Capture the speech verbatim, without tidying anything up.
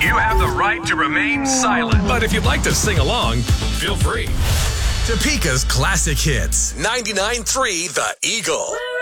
You have the right to remain silent. But if you'd like to sing along, feel free. Topeka's classic hits. ninety-nine point three The Eagle.